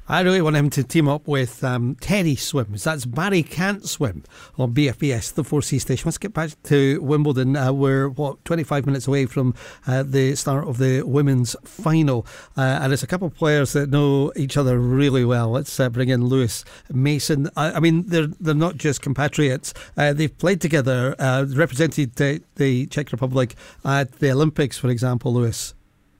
I really want him to team up with Terry Swims. That's Barry Can't Swim on BFBS, the 4C station. Let's get back to Wimbledon. We're, 25 minutes away from the start of the women's final. And it's a couple of players that know each other really well. Let's bring in Lewis Mason. I mean, they're not just compatriots. They've played together, represented the Czech Republic at the Olympics, for example, Lewis.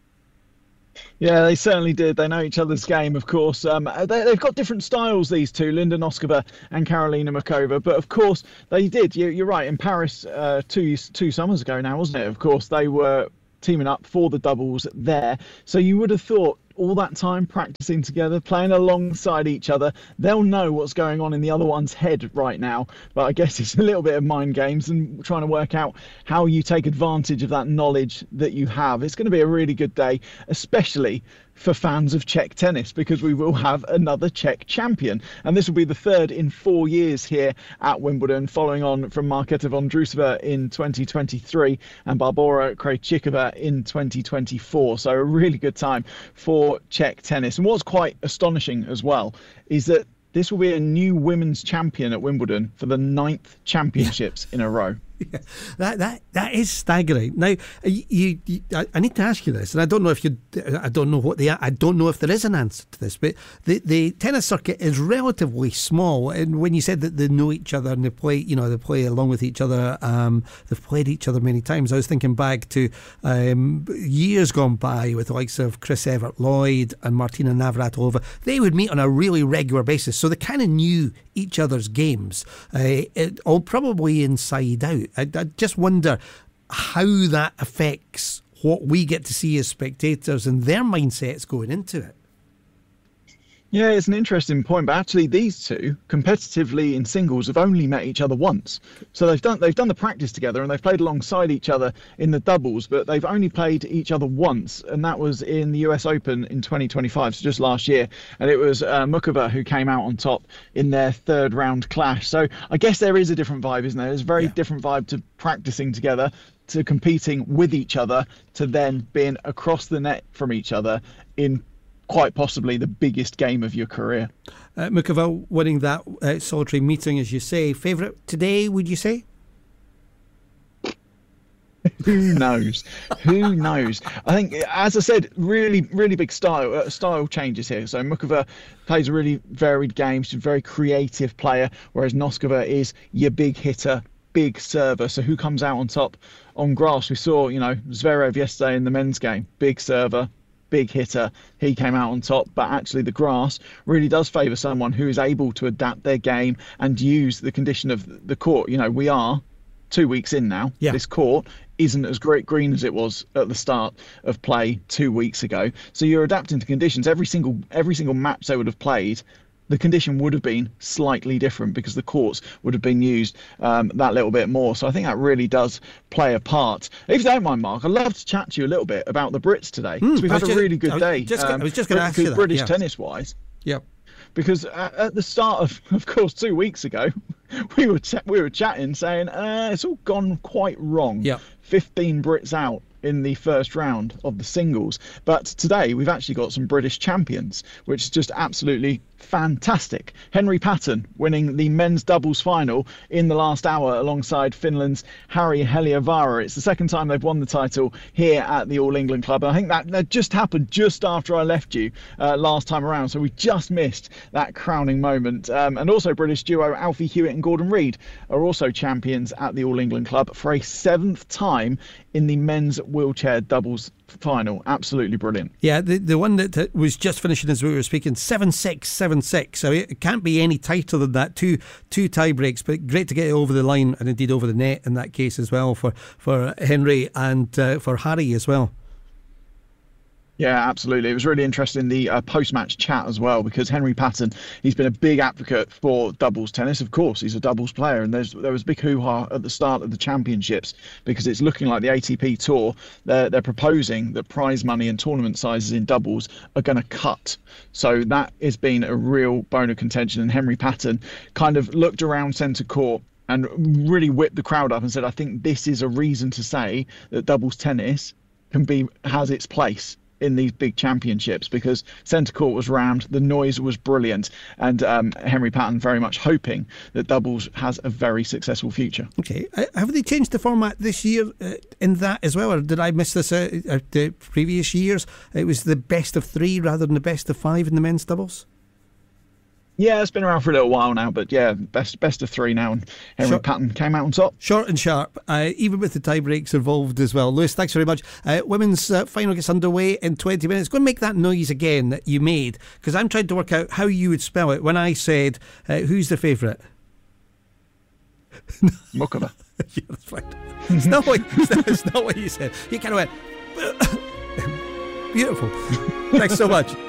Yeah, they certainly did. They know each other's game, of course. They've got different styles, these two, Linda Noskova and Karolina Muchova. But, of course, they did. You're right. In Paris two summers ago now, wasn't it? Of course, they were teaming up for the doubles there. So you would have thought all that time practicing together, playing alongside each other, they'll know what's going on in the other one's head right now. But I guess it's a little bit of mind games and trying to work out how you take advantage of that knowledge that you have. It's going to be a really good day, especially for fans of Czech tennis, because we will have another Czech champion. And this will be the third in 4 years here at Wimbledon, following on from Markéta Vondrousová in 2023 and Barbora Krejcikova in 2024. So a really good time for Czech tennis. And what's quite astonishing as well is that this will be a new women's champion at Wimbledon for the 9th championships in a row. Yeah, that is staggering. Now, I need to ask you this, and I don't know if I don't know if there is an answer to this, but the tennis circuit is relatively small, and when you said that they know each other and they play along with each other, they've played each other many times. I was thinking back to years gone by with the likes of Chris Evert-Lloyd and Martina Navratilova. They would meet on a really regular basis, so they kind of knew each other's games, all probably inside out. I just wonder how that affects what we get to see as spectators and their mindsets going into it. Yeah, it's an interesting point, but actually these two competitively in singles have only met each other once. So they've done the practice together and they've played alongside each other in the doubles, but they've only played each other once, and that was in the US Open in 2025, so just last year. And it was Muchova who came out on top in their third round clash. So I guess there is a different vibe, isn't there? There's a very different vibe to practicing together, to competing with each other, to then being across the net from each other in quite possibly the biggest game of your career. Muchova winning that solitary meeting, as you say. Favourite today, would you say? Who knows? Who knows? I think, as I said, really big style changes here. So Muchova plays a really varied game. She's a very creative player, whereas Noskova is your big hitter, big server. So who comes out on top on grass? We saw, Zverev yesterday in the men's game. Big server, big hitter. He came out on top, but actually the grass really does favour someone who is able to adapt their game and use the condition of the court. We are 2 weeks in now. Yeah. This court isn't as great green as it was at the start of play 2 weeks ago. So you're adapting to conditions. Every single match they would have played, the condition would have been slightly different because the courts would have been used that little bit more. So I think that really does play a part. If you don't mind, Mark, I'd love to chat to you a little bit about the Brits today. We've had a really good day. I was just going to ask you that. British tennis-wise. Yeah. Because at the start of course, 2 weeks ago, we were chatting, saying it's all gone quite wrong. Yeah. 15 Brits out in the first round of the singles. But today we've actually got some British champions, which is just absolutely fantastic. Henry Patton winning the men's doubles final in the last hour alongside Finland's Harri Heliövaara. It's the second time they've won the title here at the All England Club. And I think that just happened just after I left you last time around. So we just missed that crowning moment. And also British duo Alfie Hewitt and Gordon Reid are also champions at the All England Club for a 7th time in the men's wheelchair doubles final. Absolutely brilliant. Yeah, the one that was just finishing as we were speaking, 7-6, 7-6. So it can't be any tighter than that. Two tie breaks, but great to get it over the line and indeed over the net in that case as well for Henry and for Harry as well. Yeah, absolutely. It was really interesting, the post-match chat as well, because Henry Patton, he's been a big advocate for doubles tennis. Of course, he's a doubles player, and there was big hoo-ha at the start of the championships because it's looking like the ATP Tour, they're proposing that prize money and tournament sizes in doubles are going to cut. So that has been a real bone of contention, and Henry Patton kind of looked around centre court and really whipped the crowd up and said, I think this is a reason to say that doubles tennis has its place in these big championships, because centre court was rammed, the noise was brilliant, and Henry Patton very much hoping that doubles has a very successful future. Okay, have they changed the format this year in that as well, or did I miss this the previous years? It was the best of 3 rather than the best of 5 in the men's doubles? Yeah, it's been around for a little while now, but yeah, best of 3 now, and Henry Patton came out on top. Short and sharp, even with the tie breaks involved as well. Lewis, thanks very much. Women's final gets underway in 20 minutes. Go and make that noise again that you made, because I'm trying to work out how you would spell it when I said, who's the favourite? Muchova. Yeah, that's fine. It's not what you said. You kind of went, beautiful. Thanks so much.